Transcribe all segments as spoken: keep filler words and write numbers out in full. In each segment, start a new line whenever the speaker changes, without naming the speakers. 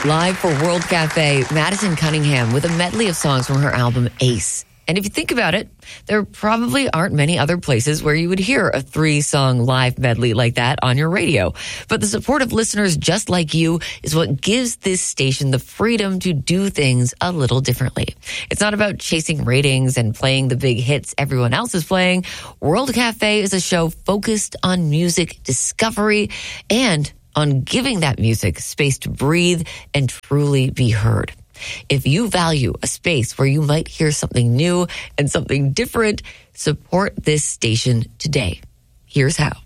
Live for World Cafe, Madison Cunningham with a medley of songs from her album Ace. And if you think about it, there probably aren't many other places where you would hear a three-song live medley like that on your radio. But the support of listeners just like you is what gives this station the freedom to do things a little differently. It's not about chasing ratings and playing the big hits everyone else is playing. World Cafe is a show focused on music discovery and on giving that music space to breathe and truly be heard. If you value a space where you might hear something new and something different, support this station today. Here's how.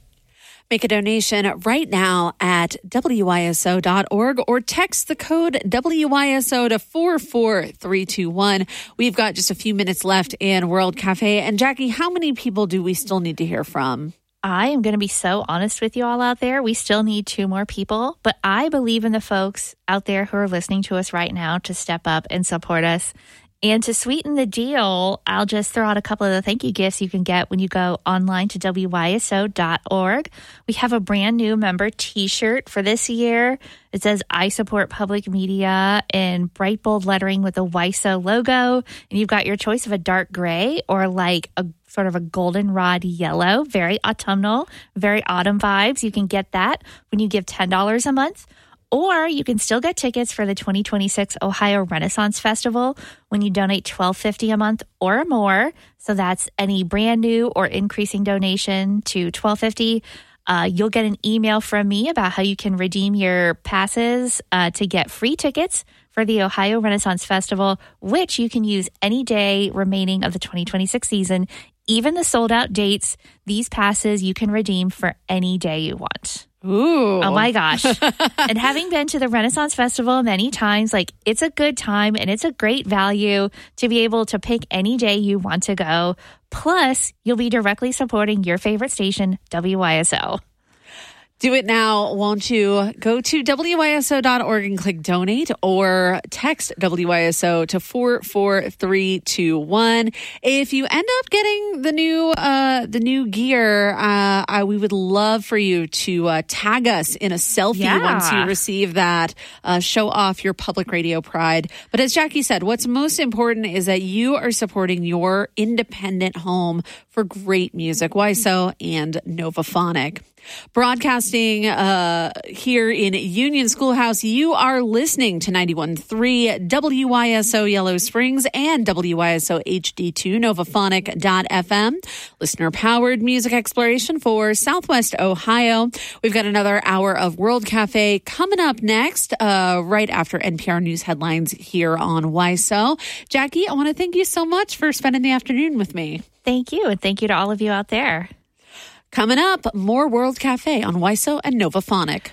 Make a donation right now at W I S O dot org or text the code W I S O to four four three two one. We've got just a few minutes left in World Cafe. And Jackie, how many people do we still need to hear from?
I am going to be so honest with you all out there. We still need two more people, but I believe in the folks out there who are listening to us right now to step up and support us. And to sweeten the deal, I'll just throw out a couple of the thank you gifts you can get when you go online to W I S O dot org. We have a brand new member t-shirt for this year. It says, I support public media in bright, bold lettering with the W I S O logo. And you've got your choice of a dark gray or like a sort of a goldenrod yellow, very autumnal, very autumn vibes. You can get that when you give ten dollars a month. Or you can still get tickets for the twenty twenty-six Ohio Renaissance Festival when you donate twelve fifty a month or more. So that's any brand new or increasing donation to twelve fifty. Uh, you'll get an email from me about how you can redeem your passes uh, to get free tickets for the Ohio Renaissance Festival, which you can use any day remaining of the twenty twenty-six season. Even the sold-out dates, these passes you can redeem for any day you want.
Ooh.
Oh my gosh. And having been to the Renaissance Festival many times, like it's a good time and it's a great value to be able to pick any day you want to go. Plus, you'll be directly supporting your favorite station, W I S O.
Do it now, won't you? Go to W I S O dot org and click donate or text W I S O to four four three two one. If you end up getting the new uh, the new gear, uh, I, we would love for you to uh, tag us in a selfie
yeah.
once you receive that. Uh, show off your public radio pride. But as Jackie said, what's most important is that you are supporting your independent home for great music, W I S O and Novaphonic. Broadcasting uh, here in Union Schoolhouse, you are listening to ninety-one point three W I S O Yellow Springs and W I S O H D two Novaphonic dot F M. Listener-powered music exploration for Southwest Ohio. We've got another hour of World Cafe coming up next, uh, right after N P R News headlines here on W I S O. Jackie, I want to thank you so much for spending the afternoon with me.
Thank you, and thank you to all of you out there.
Coming up, more World Cafe on W I S O and Novaphonic.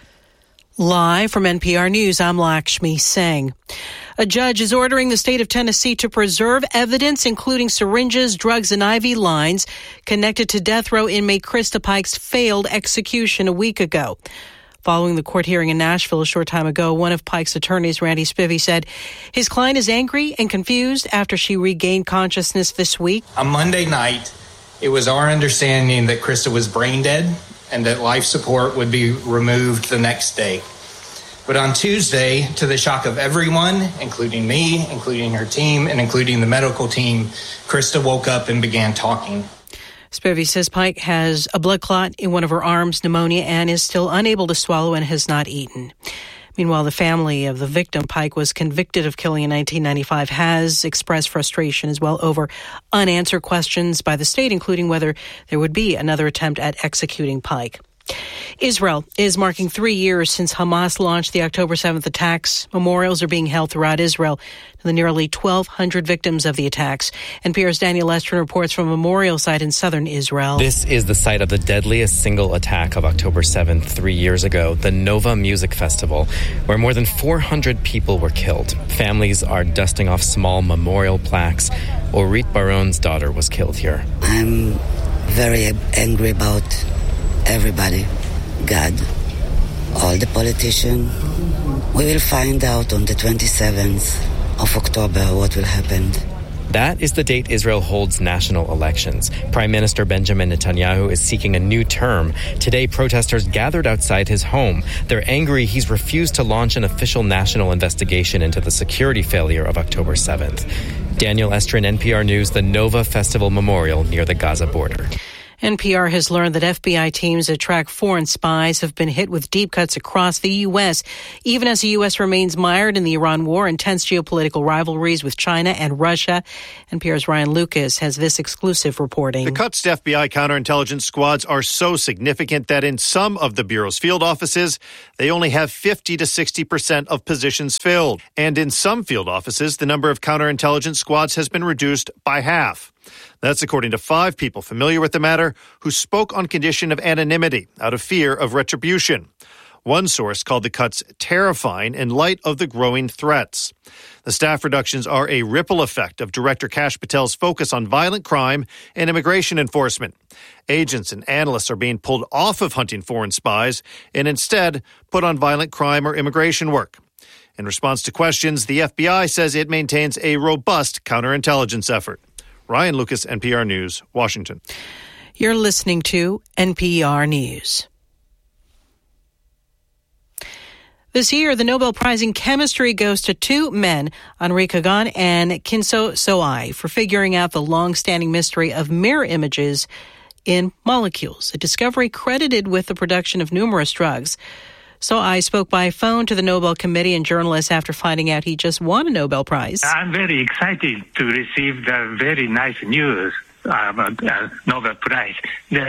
Live from N P R News, I'm Lakshmi Singh. A judge is ordering the state of Tennessee to preserve evidence, including syringes, drugs, and I V lines connected to death row inmate Krista Pike's failed execution a week ago. Following the court hearing in Nashville a short time ago, one of Pike's attorneys, Randy Spivey, said his client is angry and confused after she regained consciousness this week.
On Monday night, it was our understanding that Krista was brain dead and that life support would be removed the next day. But on Tuesday, to the shock of everyone, including me, including her team, and including the medical team, Krista woke up and began talking.
Spivey says Pike has a blood clot in one of her arms, pneumonia, and is still unable to swallow and has not eaten. Meanwhile, the family of the victim, Pike was convicted of killing in nineteen ninety-five, has expressed frustration as well over unanswered questions by the state, including whether there would be another attempt at executing Pike. Israel is marking three years since Hamas launched the October seventh attacks. Memorials are being held throughout Israel to the nearly twelve hundred victims of the attacks. N P R's Daniel Lestrin reports from a memorial site in southern Israel.
This is the site of the deadliest single attack of October seventh, three years ago, the Nova Music Festival, where more than four hundred people were killed. Families are dusting off small memorial plaques. Orit Baron's daughter was killed here.
I'm very angry about everybody, God, all the politicians. We will find out on the twenty-seventh of October what will happen.
That is the date Israel holds national elections. Prime Minister Benjamin Netanyahu is seeking a new term. Today, protesters gathered outside his home. They're angry he's refused to launch an official national investigation into the security failure of October seventh. Daniel Estrin, N P R News, the Nova Festival Memorial near the Gaza border.
N P R has learned that F B I teams that track foreign spies have been hit with deep cuts across the U S, even as the U S remains mired in the Iran war and tense geopolitical rivalries with China and Russia. N P R's Ryan Lucas has this exclusive reporting.
The cuts to F B I counterintelligence squads are so significant that in some of the Bureau's field offices, they only have fifty to sixty percent of positions filled. And in some field offices, the number of counterintelligence squads has been reduced by half. That's according to five people familiar with the matter who spoke on condition of anonymity out of fear of retribution. One source called the cuts terrifying in light of the growing threats. The staff reductions are a ripple effect of Director Kash Patel's focus on violent crime and immigration enforcement. Agents and analysts are being pulled off of hunting foreign spies and instead put on violent crime or immigration work. In response to questions, the F B I says it maintains a robust counterintelligence effort. Ryan Lucas, N P R News, Washington.
You're listening to N P R News. This year, the Nobel Prize in Chemistry goes to two men, Henri Kagan and Kinso Soai, for figuring out the long-standing mystery of mirror images in molecules, a discovery credited with the production of numerous drugs. Soai spoke by phone to the Nobel Committee and journalists after finding out he just won a Nobel Prize.
I'm very excited to receive the very nice news about the Nobel Prize. The,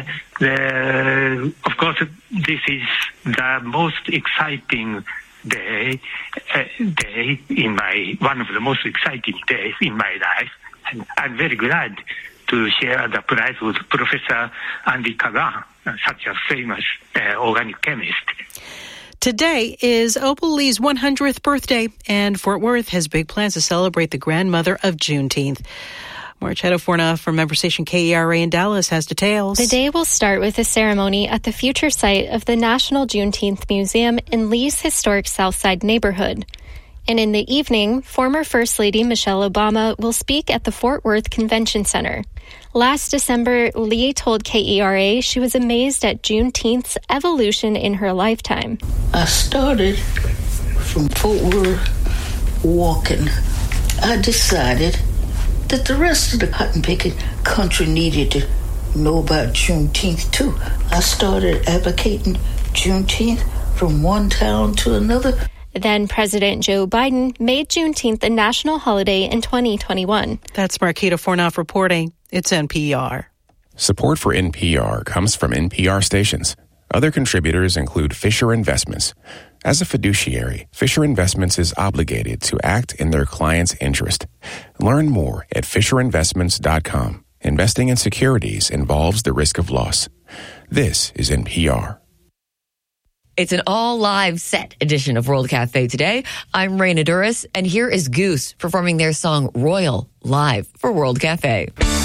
the, of course, this is the most exciting day, uh, day in my, one of the most exciting days in my life. And I'm very glad to share the prize with Professor Henri Kagan, such a famous uh, organic chemist.
Today is Opal Lee's one hundredth birthday, and Fort Worth has big plans to celebrate the grandmother of Juneteenth. Marchetto Forna from member station K E R A in Dallas has details.
The day will start with a ceremony at the future site of the National Juneteenth Museum in Lee's historic Southside neighborhood. And in the evening, former First Lady Michelle Obama will speak at the Fort Worth Convention Center. Last December, Lee told K E R A she was amazed at Juneteenth's evolution in her lifetime.
I started from Fort Worth walking. I decided that the rest of the cotton picking country needed to know about Juneteenth too. I started advocating Juneteenth from one town to another.
Then President Joe Biden made Juneteenth a national holiday in twenty twenty-one.
That's Marquita Fornoff reporting. It's N P R.
Support for N P R comes from N P R stations. Other contributors include Fisher Investments. As a fiduciary, Fisher Investments is obligated to act in their client's interest. Learn more at fisher investments dot com. Investing in securities involves the risk of loss. This is N P R.
It's an all-live set edition of World Cafe today. I'm Raina Duras, and here is Goose performing their song Royal live for World Cafe.